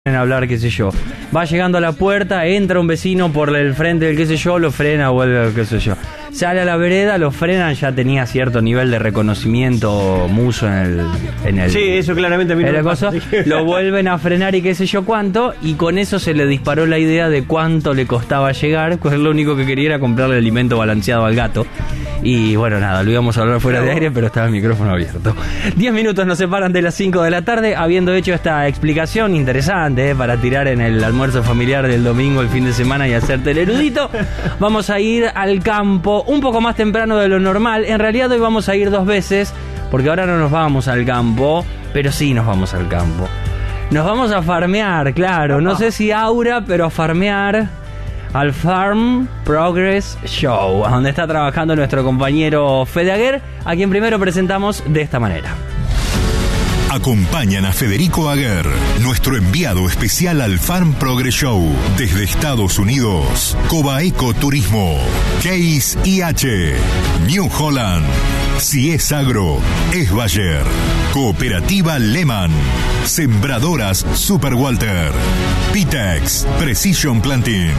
en hablar, qué sé yo. Va llegando a la puerta, entra un vecino por el frente del qué sé yo, lo frena, vuelve, qué sé yo. Sale a la vereda, lo frenan, ya tenía cierto nivel de reconocimiento muso en el sí, eso claramente a mí no me pasa. Lo vuelven a frenar y qué sé yo cuánto, y con eso se le disparó la idea de cuánto le costaba llegar, pues lo único que quería era comprarle alimento balanceado al gato. Y bueno, nada, lo íbamos a hablar fuera de aire, pero estaba el micrófono abierto. 10 minutos nos separan de las 5 de la tarde, habiendo hecho esta explicación interesante, para tirar en el almuerzo familiar del domingo, el fin de semana, y hacerte el erudito. Vamos a ir al campo un poco más temprano de lo normal. En realidad hoy vamos a ir 2 veces, porque ahora no nos vamos al campo, pero sí nos vamos al campo. Nos vamos a farmear, claro, no sé si aura, pero a farmear al Farm Progress Show, donde está trabajando nuestro compañero Fede Aguer, a quien primero presentamos de esta manera. Acompañan a Federico Aguer, nuestro enviado especial al Farm Progress Show, desde Estados Unidos, Cobaeco Turismo, Case IH, New Holland, Si es Agro, es Bayer, Cooperativa Lehman, Sembradoras Super Walter, Pitex, Precision Planting.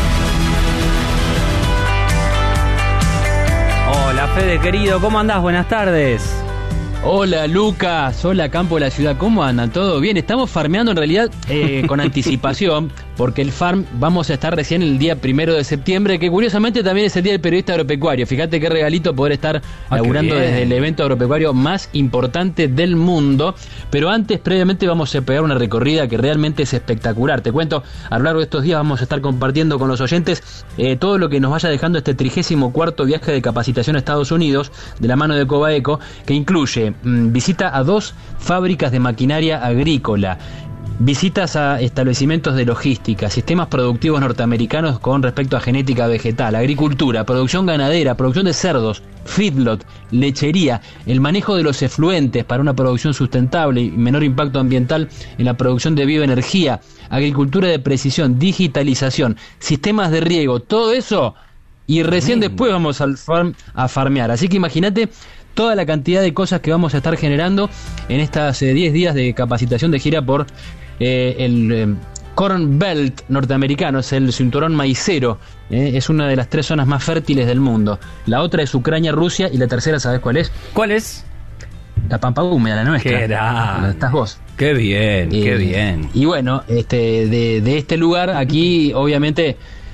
Hola Fede, querido, ¿cómo andás? Buenas tardes. Hola Lucas, hola Campo de la Ciudad, ¿cómo andan? ¿Todo bien? Estamos farmeando en realidad con anticipación, porque el farm vamos a estar recién el día 1 de septiembre, que curiosamente también es el día del periodista agropecuario. Fíjate qué regalito poder estar laburando desde el evento agropecuario más importante del mundo. Pero antes, previamente, vamos a pegar una recorrida que realmente es espectacular. Te cuento, a lo largo de estos días vamos a estar compartiendo con los oyentes todo lo que nos vaya dejando este 34º viaje de capacitación a Estados Unidos, de la mano de Cobaeco, que incluye visita a 2 fábricas de maquinaria agrícola, visitas a establecimientos de logística, sistemas productivos norteamericanos con respecto a genética vegetal, agricultura, producción ganadera, producción de cerdos, feedlot, lechería, el manejo de los efluentes para una producción sustentable y menor impacto ambiental en la producción de bioenergía, agricultura de precisión, digitalización, sistemas de riego, todo eso, y recién después vamos al farm a farmear. Así que imagínate toda la cantidad de cosas que vamos a estar generando en estas 10 días de capacitación de gira por el Corn Belt norteamericano, es el cinturón maicero, es una de las 3 zonas más fértiles del mundo. La otra es Ucrania, Rusia, y la tercera, ¿sabes cuál es? ¿Cuál es? La pampa húmeda, la nuestra. ¿Qué era? ¿Dónde estás vos? Qué bien, qué bien. Y bueno, de este lugar, aquí obviamente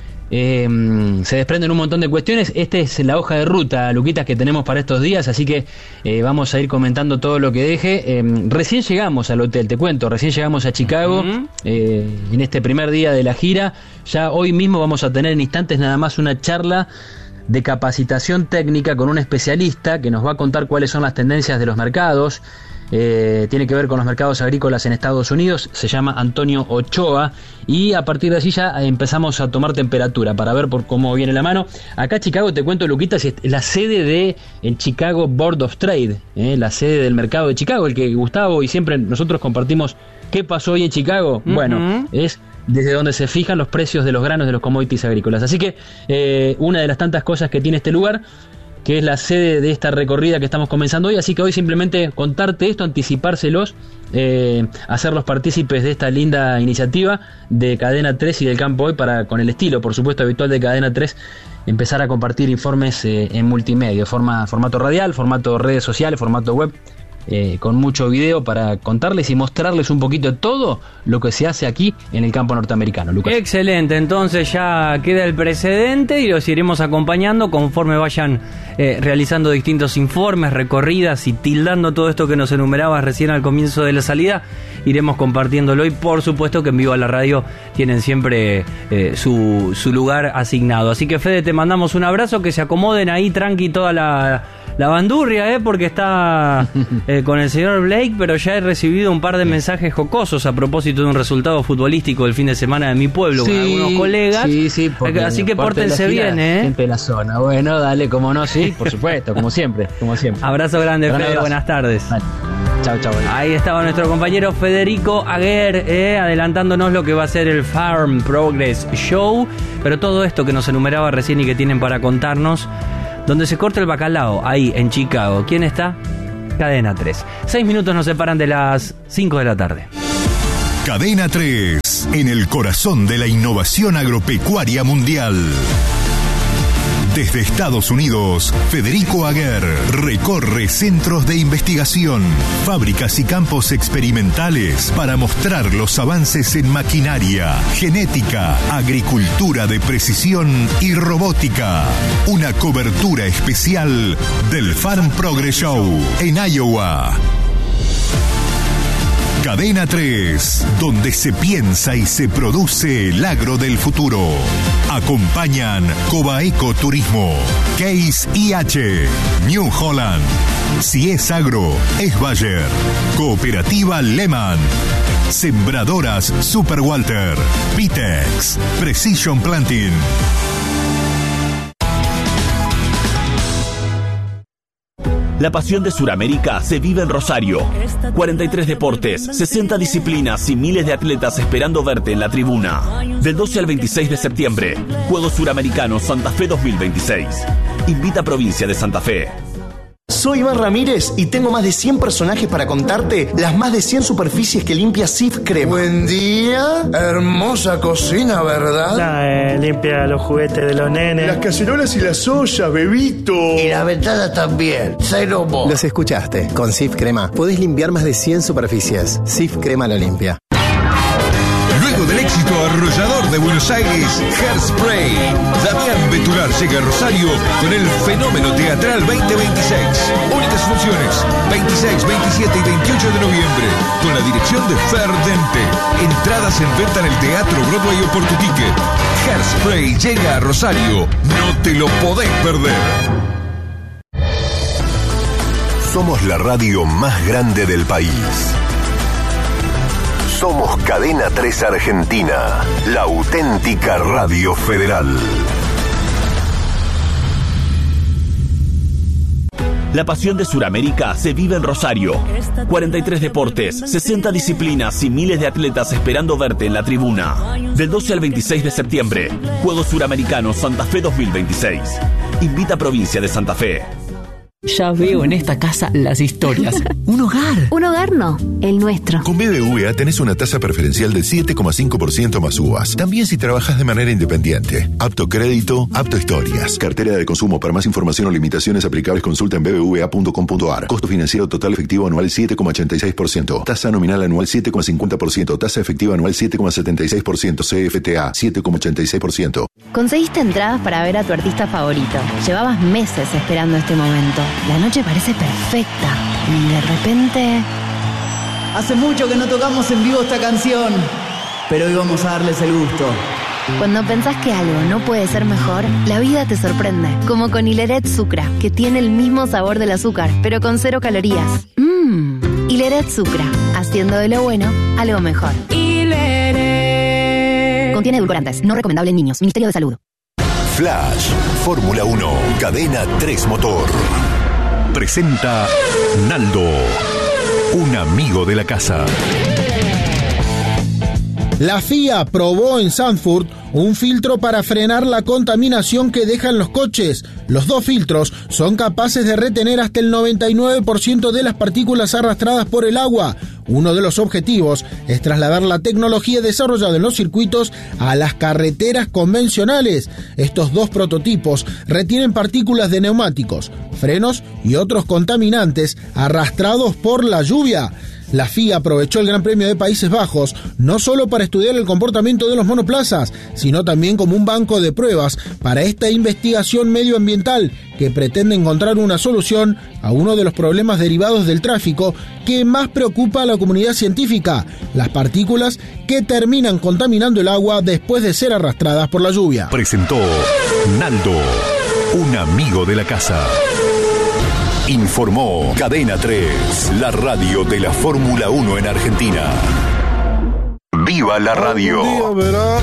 se desprenden un montón de cuestiones. Esta es la hoja de ruta, Luquitas, que tenemos para estos días, así que vamos a ir comentando todo lo que deje. Recién llegamos al hotel, te cuento, recién llegamos a Chicago en este primer día de la gira. Ya hoy mismo vamos a tener en instantes nada más una charla de capacitación técnica con un especialista que nos va a contar cuáles son las tendencias de los mercados. Tiene que ver con los mercados agrícolas en Estados Unidos, se llama Antonio Ochoa, y a partir de allí ya empezamos a tomar temperatura para ver por cómo viene la mano. Acá Chicago, te cuento, Luquitas, es la sede de el Chicago Board of Trade, la sede del mercado de Chicago, el que Gustavo y siempre nosotros compartimos qué pasó hoy en Chicago. Bueno, es desde donde se fijan los precios de los granos de los commodities agrícolas. Así que una de las tantas cosas que tiene este lugar, que es la sede de esta recorrida que estamos comenzando hoy. Así que hoy simplemente contarte esto, anticipárselos, hacerlos partícipes de esta linda iniciativa de Cadena 3 y del Campo Hoy, para, con el estilo, por supuesto, habitual de Cadena 3, empezar a compartir informes en multimedia, formato radial, formato redes sociales, formato web, con mucho video para contarles y mostrarles un poquito todo lo que se hace aquí en el campo norteamericano, Lucas. Excelente, entonces ya queda el precedente y los iremos acompañando conforme vayan realizando distintos informes, recorridas, y tildando todo esto que nos enumerabas recién al comienzo de la salida. Iremos compartiéndolo, y por supuesto que en Viva la Radio tienen siempre su lugar asignado. Así que, Fede, te mandamos un abrazo, que se acomoden ahí tranqui toda la bandurria, porque está con el señor Blake, pero ya he recibido un par de mensajes jocosos a propósito de un resultado futbolístico del fin de semana de mi pueblo, con algunos colegas. Sí, así que pórtense bien, gente de la zona. Bueno, dale, como no, sí, por supuesto, como siempre. Abrazo grande, Fede, abrazo. Buenas tardes. Vale. Chao. Ahí estaba nuestro compañero Federico Aguer, adelantándonos lo que va a ser el Farm Progress Show, pero todo esto que nos enumeraba recién y que tienen para contarnos, donde se corta el bacalao, ahí en Chicago. ¿Quién está? Cadena 3. 6 minutos nos separan de las 5 de la tarde. Cadena 3, en el corazón de la innovación agropecuaria mundial. Desde Estados Unidos, Federico Aguer recorre centros de investigación, fábricas y campos experimentales para mostrar los avances en maquinaria, genética, agricultura de precisión y robótica. Una cobertura especial del Farm Progress Show en Iowa. Cadena 3, donde se piensa y se produce el agro del futuro. Acompañan Cobaeco Turismo, Case IH, New Holland. Si es agro, es Bayer. Cooperativa Lehman. Sembradoras Super Walter. Pitex. Precision Planting. La pasión de Sudamérica se vive en Rosario. 43 deportes, 60 disciplinas y miles de atletas esperando verte en la tribuna. Del 12 al 26 de septiembre, Juegos Suramericanos Santa Fe 2026. Invita a Provincia de Santa Fe. Soy Iván Ramírez y tengo más de 100 personajes para contarte las más de 100 superficies que limpia Sif Crema. Buen día, hermosa cocina, ¿verdad? Limpia los juguetes de los nenes. Las cacerolas y las ollas, bebito. Y la ventana también, cero mo. Los escuchaste, con Sif Crema podés limpiar más de 100 superficies. Sif Crema lo limpia. Luego del éxito arrollador de Buenos Aires, Hairspray, Damián Betular llega a Rosario con el Fenómeno Teatral 2026. Únicas funciones, 26, 27 y 28 de noviembre, con la dirección de Fer Dente. Entradas en venta en el Teatro Broadway o por tu ticket. Hairspray llega a Rosario, no te lo podés perder. Somos la radio más grande del país. Somos Cadena 3 Argentina, la auténtica radio federal. La pasión de Sudamérica se vive en Rosario. 43 deportes, 60 disciplinas y miles de atletas esperando verte en la tribuna. Del 12 al 26 de septiembre, Juegos Suramericanos Santa Fe 2026. Invita a Provincia de Santa Fe. Ya veo en esta casa las historias. Un hogar. Un hogar no, el nuestro. Con BBVA tenés una tasa preferencial del 7,5% más uvas. También si trabajas de manera independiente. Apto crédito, apto historias. Cartera de consumo. Para más información o limitaciones aplicables, consulta en bbva.com.ar. Costo financiero total efectivo anual 7,86%. Tasa nominal anual 7,50%. Tasa efectiva anual 7,76%. CFTA 7,86%. Conseguiste entradas para ver a tu artista favorito. Llevabas meses esperando este momento. La noche parece perfecta y de repente... Hace mucho que no tocamos en vivo esta canción, pero hoy vamos a darles el gusto. Cuando pensás que algo no puede ser mejor, la vida te sorprende. Como con Hileret Sucra, que tiene el mismo sabor del azúcar, pero con 0 calorías. Hileret Sucra, haciendo de lo bueno algo mejor. Hileret. Contiene edulcorantes, no recomendable en niños. Ministerio de Salud. Flash, Fórmula 1, Cadena 3 Motor. Presenta Naldo, un amigo de la casa. La FIA probó en Zandvoort un filtro para frenar la contaminación que dejan los coches. Los 2 filtros son capaces de retener hasta el 99% de las partículas arrastradas por el agua. Uno de los objetivos es trasladar la tecnología desarrollada en los circuitos a las carreteras convencionales. Estos 2 prototipos retienen partículas de neumáticos, frenos y otros contaminantes arrastrados por la lluvia. La FIA aprovechó el Gran Premio de Países Bajos no solo para estudiar el comportamiento de los monoplazas, sino también como un banco de pruebas para esta investigación medioambiental que pretende encontrar una solución a uno de los problemas derivados del tráfico que más preocupa a la comunidad científica: las partículas que terminan contaminando el agua después de ser arrastradas por la lluvia. Presentó Naldo, un amigo de la casa. Informó Cadena 3, la radio de la Fórmula 1 en Argentina. ¡Viva la radio!